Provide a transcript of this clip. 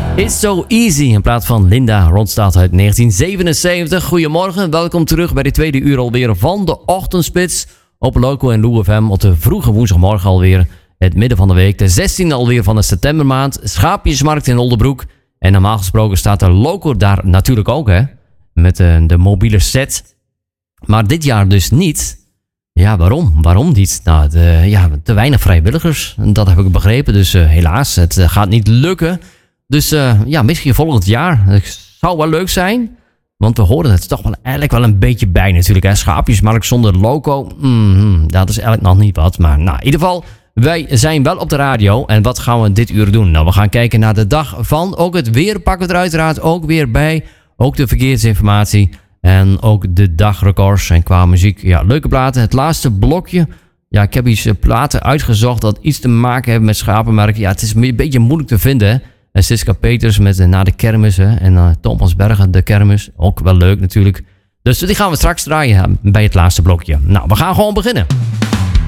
It's So Easy in plaats van Linda Ronstadt uit 1977. Goedemorgen, welkom terug bij de tweede uur alweer van de Ochtendspits op Loco en Lou FM op de vroege woensdagmorgen alweer. Het midden van de week, de 16e alweer van de septembermaand. Schaapjesmarkt in Oldenbroek. En normaal gesproken staat de Loco daar natuurlijk ook, hè. Met de mobiele set. Maar dit jaar dus niet. Ja, waarom? Waarom niet? Nou, te weinig vrijwilligers. Dat heb ik begrepen. Dus helaas, het gaat niet lukken. Dus misschien volgend jaar. Het zou wel leuk zijn. Want we horen het toch wel eigenlijk wel een beetje bij natuurlijk. Hè? Schaapjesmarkt zonder Loco. Dat is eigenlijk nog niet wat. Maar nou, in ieder geval, wij zijn wel op de radio. En wat gaan we dit uur doen? Nou, we gaan kijken naar de dag van. Ook het weer pakken we er uiteraard ook weer bij. Ook de verkeersinformatie. En ook de dagrecords. En qua muziek, ja, leuke platen. Het laatste blokje. Ja, ik heb iets platen uitgezocht dat iets te maken hebben met schapenmerken. Ja, het is een beetje moeilijk te vinden, hè. En Siska Peters met Na de Kermis. Hè. En Thomas Bergen, De Kermis. Ook wel leuk natuurlijk. Dus die gaan we straks draaien bij het laatste blokje. Nou, we gaan gewoon beginnen.